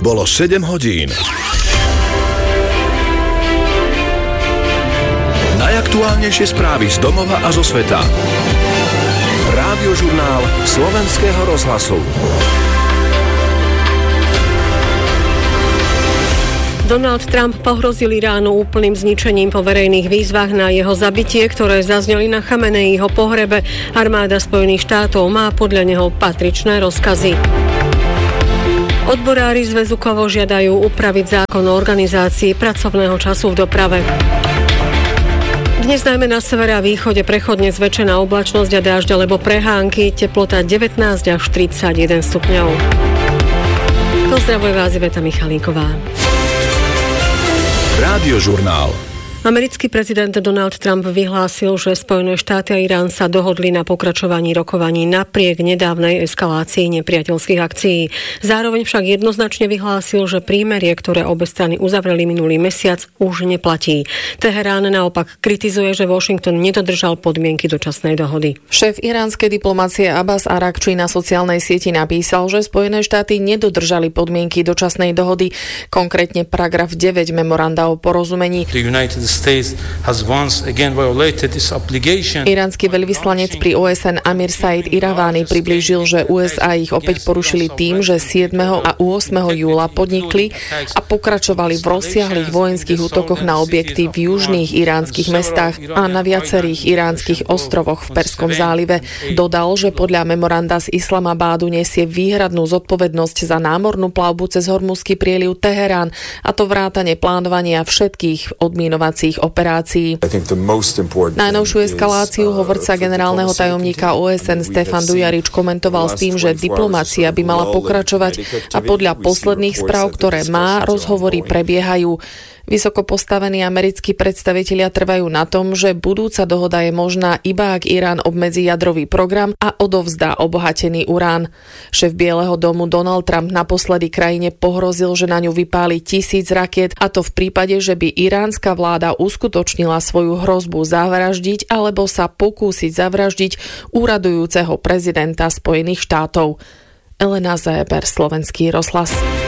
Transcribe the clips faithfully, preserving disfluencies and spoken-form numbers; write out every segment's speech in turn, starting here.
Bolo sedem hodín. Najaktuálnejšie správy z domova a zo sveta. Rádiožurnál Slovenského rozhlasu. Donald Trump pohrozil Iránu úplným zničením po verejných výzvach na jeho zabitie, ktoré zazneli na Chameneiho pohrebe. Armáda Spojených štátov má podľa neho patričné rozkazy. Odborári z Väzukovo žiadajú upraviť zákon o organizácii pracovného času v doprave. Dnes najmä na severe a východe prechodne zväčšená oblačnosť a dážď alebo prehánky, teplota devätnásť až tridsaťjeden stupňov. Pozdravuje vás Iveta Michalíková. Rádiožurnál. Americký prezident Donald Trump vyhlásil, že Spojené štáty a Irán sa dohodli na pokračovaní rokovaní napriek nedávnej eskalácii nepriateľských akcií. Zároveň však jednoznačne vyhlásil, že prímerie, ktoré obe strany uzavreli minulý mesiac, už neplatí. Teherán naopak kritizuje, že Washington nedodržal podmienky dočasnej dohody. Šéf iránskej diplomacie Abbas Arakči na sociálnej sieti napísal, že Spojené štáty nedodržali podmienky dočasnej dohody, konkrétne paragraf deväť memoranda o porozumení. Iránsky veľvyslanec pri ó es en Amir Said Iravani priblížil, že ú es á ich opäť porušili tým, že siedmeho a ôsmeho júla podnikli a pokračovali v rozsiahlych vojenských útokoch na objekty v južných iránskych mestách a na viacerých iránskych ostrovoch v Perskom zálive. Dodal, že podľa memoranda z Islamabádu nesie výhradnú zodpovednosť za námornú plavbu cez Hormuzský prieliv Teherán, a to vrátane plánovania všetkých odmínovacích operácií. Najnovšiu eskaláciu hovorca generálneho tajomníka ó es en Stefan Dujarič komentoval s tým, že diplomacia by mala pokračovať a podľa posledných správ, ktoré má, rozhovory prebiehajú. Vysoko postavení americkí predstavitelia trvajú na tom, že budúca dohoda je možná iba ak Irán obmedzí jadrový program a odovzdá obohatený urán. Šéf Bieleho domu Donald Trump naposledy krajine pohrozil, že na ňu vypáli tisíc rakiet, a to v prípade, že by iránska vláda uskutočnila svoju hrozbu zavraždiť alebo sa pokúsiť zavraždiť úradujúceho prezidenta Spojených štátov. Elena Zéber, Slovenský rozhlas.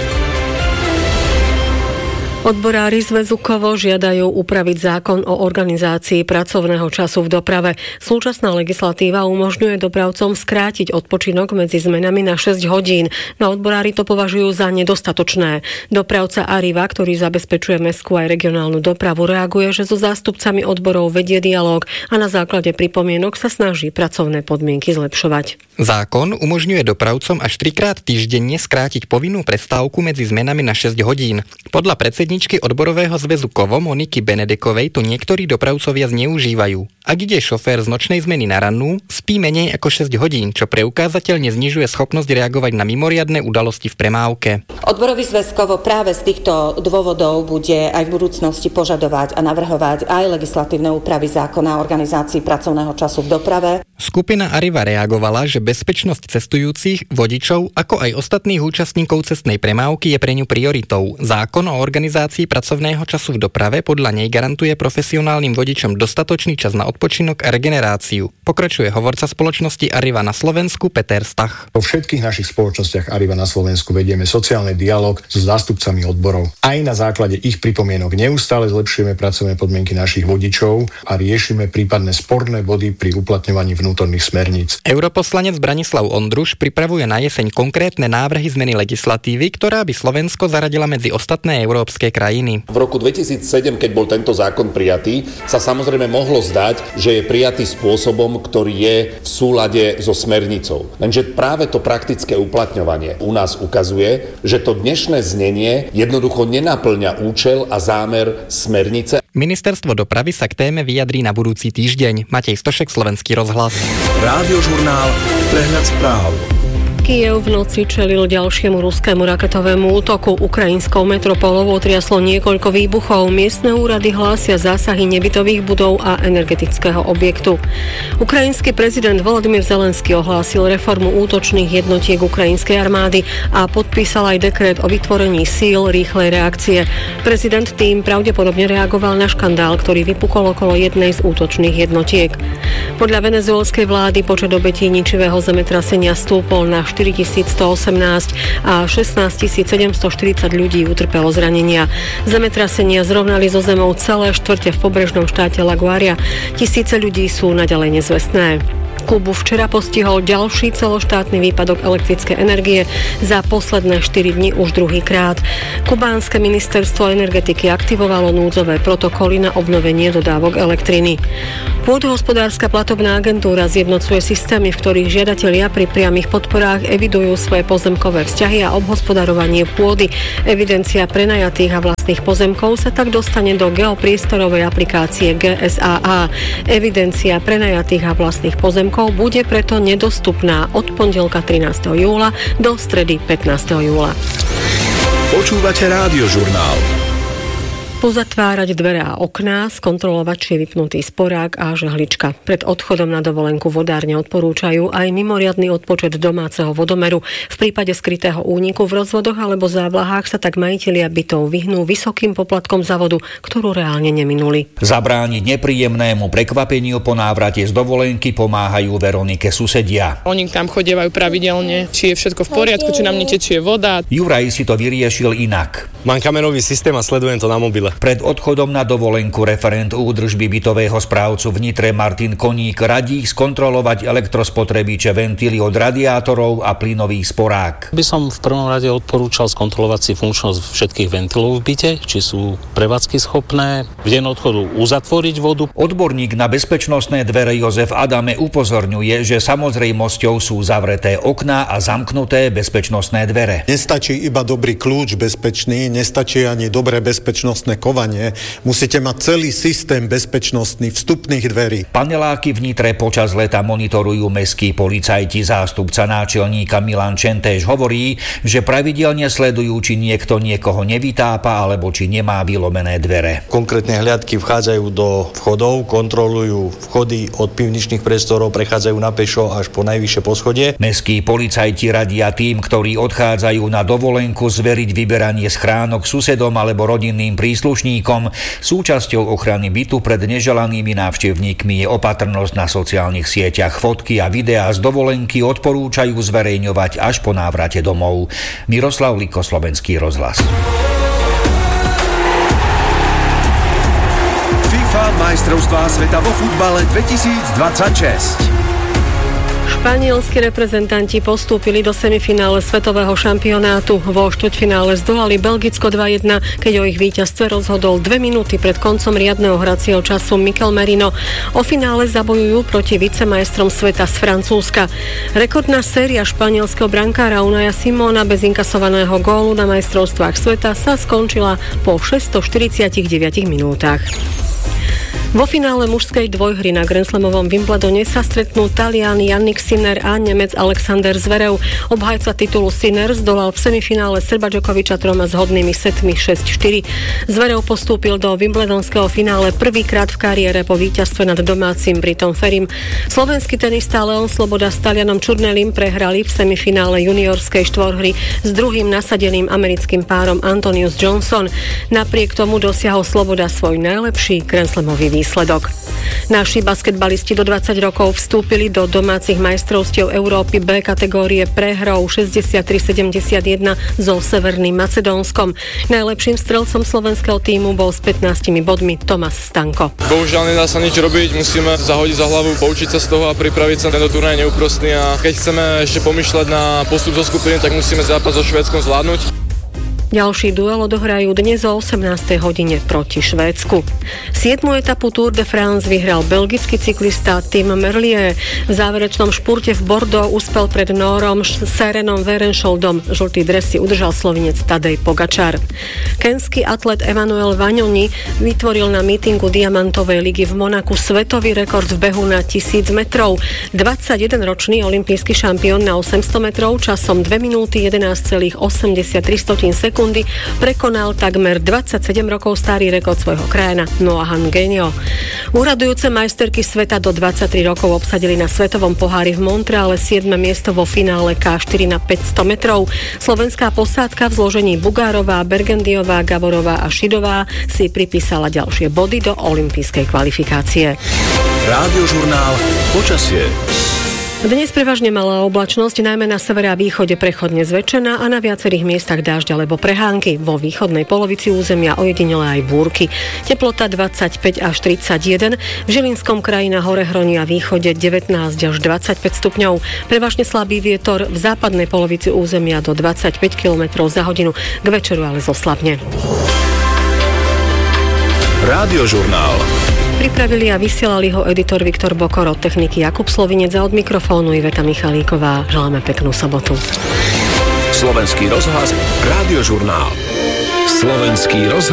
Odborári z Väzukovo žiadajú upraviť zákon o organizácii pracovného času v doprave. Súčasná legislatíva umožňuje dopravcom skrátiť odpočinok medzi zmenami na šesť hodín. No odborári to považujú za nedostatočné. Dopravca Arriva, ktorý zabezpečuje mestskú aj regionálnu dopravu, reaguje, že so zástupcami odborov vedie dialóg a na základe pripomienok sa snaží pracovné podmienky zlepšovať. Zákon umožňuje dopravcom až trikrát týždenne skrátiť povinnú prestávku medzi zmenami na šesť hodín. Podľa predsedničky odborového zväzu Kovo Moniky Benedekovej to niektorí dopravcovia zneužívajú. Ak ide šofér z nočnej zmeny na rannú, spí menej ako šesť hodín, čo preukázateľne znižuje schopnosť reagovať na mimoriadne udalosti v premávke. Odborový zväz Kovo práve z týchto dôvodov bude aj v budúcnosti požadovať a navrhovať aj legislatívne úpravy zákona o organizácii pracovného času v doprave. Skupina Arriva reagovala, že bezpečnosť cestujúcich, vodičov, ako aj ostatných účastníkov cestnej premávky je pre ňu prioritou. Zákon o organizácii pracovného času v doprave podľa nej garantuje profesionálnym vodičom dostatočný čas na odpočinok a regeneráciu. Pokračuje hovorca spoločnosti Arriva na Slovensku Peter Stach. Vo všetkých našich spoločnostiach Arriva na Slovensku vedieme sociálny dialog so zástupcami odborov. Aj na základe ich pripomienok neustále zlepšujeme pracovné podmienky našich vodičov a riešime prípadné sporné body pri uplatňovaní vnútorných smerníc. Europoslanec Branislav Ondruš pripravuje na jeseň konkrétne návrhy zmeny legislatívy, ktorá by Slovensko zaradila medzi ostatné európske krajiny. V roku dvetisícsedem, keď bol tento zákon prijatý, sa samozrejme mohlo zdať, že je prijatý spôsobom, ktorý je v súlade so smernicou. Lenže práve to praktické uplatňovanie u nás ukazuje, že to dnešné znenie jednoducho nenaplňa účel a zámer smernice. Ministerstvo dopravy sa k téme vyjadrí na budúci týždeň. Matej Stošek, Slovenský rozhlas. Rádiožurnál, prehľad správ. Kyjev v noci čelil ďalšiemu ruskému raketovému útoku. Ukrajinskou metropolou otriaslo niekoľko výbuchov. Miestne úrady hlásia zásahy nebytových budov a energetického objektu. Ukrajinský prezident Volodymyr Zelenský ohlásil reformu útočných jednotiek ukrajinskej armády a podpísal aj dekret o vytvorení síl rýchlej reakcie. Prezident tým pravdepodobne reagoval na škandál, ktorý vypukol okolo jednej z útočných jednotiek. Podľa venezuelskej vlády počet obetí ničivého zemetrasenia stúpol na štyritisícstoosemnásť a šestnásťtisícsedemstoštyridsať ľudí utrpelo zranenia. Zemetrasenia zrovnali zo zemou celé štvrte v pobrežnom štáte La Guaria. Tisíce ľudí sú naďalej nezvestné. Kubu včera postihol ďalší celoštátny výpadok elektrickej energie za posledné štyri dni už druhýkrát. Kubánske ministerstvo energetiky aktivovalo núdzové protokoly na obnovenie dodávok elektriny. Pôdohospodárska platobná agentúra zjednocuje systémy, v ktorých žiadatelia pri priamych podporách evidujú svoje pozemkové vzťahy a obhospodarovanie pôdy. Evidencia prenajatých a vlastných pozemkov sa tak dostane do geopriestorovej aplikácie G S A A. Evidencia prenajatých a vlastných pozemkov bude preto nedostupná od pondelka trinásteho júla do stredy pätnásteho júla. Počúvate Rádiožurnál. Pozatvárať dvere a okná, skontrolovať, či je vypnutý sporák a žehlička. Pred odchodom na dovolenku vodárne odporúčajú aj mimoriadny odpočet domáceho vodomeru. V prípade skrytého úniku v rozvodoch alebo závlahách sa tak majitelia bytov vyhnú vysokým poplatkom za vodu, ktorú reálne neminuli. Zabrániť nepríjemnému prekvapeniu po návrate z dovolenky pomáhajú Veronike susedia. Oni tam chodievajú pravidelne, či je všetko v poriadku, či nám netečie voda. Juraj si to vyriešil inak. Mám kamerový systém a sledujem to na mobile. Pred odchodom na dovolenku referent údržby bytového správcu v Nitre Martin Koník radí skontrolovať elektrospotrebiče, ventily od radiátorov a plynový sporák. By som v prvom rade odporúčal skontrolovať si funkčnosť všetkých ventilov v byte, či sú prevádzky schopné, v deň odchodu uzatvoriť vodu. Odborník na bezpečnostné dvere Jozef Adame upozorňuje, že samozrejmosťou sú zavreté okná a zamknuté bezpečnostné dvere. Nestačí iba dobrý kľúč bezpečný, nestačí ani dobré bezpečnostné kovanie, musíte mať celý systém bezpečnostný vstupných dverí. Paneláky v Nitre počas leta monitorujú mestskí policajti. Zástupca náčelníka Milan Čentéš hovorí, že pravidelne sledujú, či niekto niekoho nevytápa alebo či nemá vylomené dvere. Konkrétne hliadky vchádzajú do vchodov, kontrolujú vchody od pivničných priestorov, prechádzajú na pešo až po najvyššie poschodie. Mestskí policajti radia tým, ktorí odchádzajú na dovolenku, zveriť vyberanie schránok susedom alebo rodinným príslušníkom. Súčasťou ochrany bytu pred neželanými návštevníkmi je opatrnosť na sociálnych sieťach. Fotky a videá z dovolenky odporúčajú zverejňovať až po návrate domov. Miroslav Liko, Slovenský rozhlas. FIFA majstrovstvá sveta vo futbale dvetisícdvadsaťšesť. Španielski reprezentanti postúpili do semifinále svetového šampionátu. Vo štvrťfinále zdolali Belgicko dva jedna, keď o ich víťazstve rozhodol dve minúty pred koncom riadneho hracieho času Mikel Merino. O finále zabojujú proti vicemajstrom sveta z Francúzska. Rekordná séria španielského brankára Unaja Simona bez inkasovaného gólu na majstrovstvách sveta sa skončila po šesťstoštyridsaťdeväť minútach. Vo finále mužskej dvojhry na Grand Slamovom Wimbledone sa stretnú Talian Jannik Sinner a Nemec Alexander Zverev. Obhajca titulu Sinner zdolal v semifinále Srba Djokoviča troma zhodnými setmi šesť štyri. Zverev postúpil do wimbledonského finále prvýkrát v kariére po víťazstve nad domácim Britom Ferrym. Slovenský tenista Leon Sloboda s Talianom Čurnelim prehrali v semifinále juniorskej štvorhry s druhým nasadeným americkým párom Antonius Johnson. Napriek tomu dosiahol Sloboda svoj najlepší Grand Slamový výsledok. Naši basketbalisti do dvadsať rokov vstúpili do domácich majstrovstiev Európy B kategórie prehrou šesťdesiattri sedemdesiatjeden so Severným Macedónskom. Najlepším strelcom slovenského tímu bol s pätnástimi bodmi Tomas Stanko. Bohužiaľ nedá sa nič robiť, musíme zahodiť za hlavu, poučiť sa z toho a pripraviť sa. Tento turnaj je neúprostný a keď chceme ešte pomýšľať na postup zo skupiny, tak musíme zápas so Švédskom zvládnuť. Ďalší duel odohrajú dnes o osemnástej hodine proti Švédsku. Siedmu etapu Tour de France vyhral belgický cyklista Tim Merlier. V záverečnom špurte v Bordeaux uspel pred Nórom Sørenom Werenskoldom. Žltý dres si udržal Slovinec Tadej Pogačar. Kenský atlet Emanuel Vagnoni vytvoril na mítingu Diamantovej ligy v Monaku svetový rekord v behu na tisíc metrov. dvadsaťjedenročný olympijský šampión na osemsto metrov časom dve minúty jedenásť celá osemdesiattri sekúnd prekonal takmer dvadsaťsedem rokov starý rekord svojho krajana Noahan Genio. Úradujúce majsterky sveta do dvadsaťtri rokov obsadili na svetovom pohári v Montreale siedme miesto vo finále ká štyri na päťsto metrov. Slovenská posádka v zložení Bugárová, Bergendiová, Gavorová a Šidová si pripísala ďalšie body do olympijskej kvalifikácie. Rádiožurnál Počasie. Dnes prevažne malá oblačnosť, najmä na severe a východe prechodne zväčšená a na viacerých miestach dážď alebo prehánky. Vo východnej polovici územia ojedinele aj búrky. Teplota dvadsaťpäť až tridsaťjeden, v Žilinskom kraji na hore Hroni a východe devätnásť až dvadsaťpäť stupňov. Prevažne slabý vietor v západnej polovici územia do dvadsaťpäť kilometrov za hodinu, k večeru ale zoslabne. Rádiožurnál. Pripravili a vysielali ho editor Viktor Bokor, od techniky Jakub Slovinec a od mikrofónu Iveta Michalíková. Želáme peknú sobotu. Slovenský rozhlas, Rádiožurnál. Slovenský rozhlas.